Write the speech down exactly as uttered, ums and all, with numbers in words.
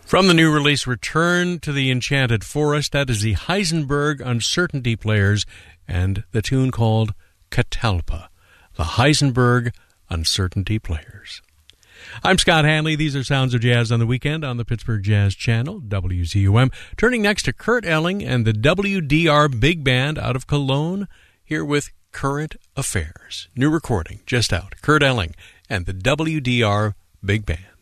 From the new release, Return to the Enchanted Forest, that is the Heisenberg Uncertainty Players and the tune called Catalpa. The Heisenberg Uncertainty Players. I'm Scott Hanley. These are Sounds of Jazz on the Weekend on the Pittsburgh Jazz Channel, W Z U M. Turning next to Kurt Elling and the W D R Big Band out of Cologne, here with Current Affairs. New recording just out. Kurt Elling and the W D R Big Band.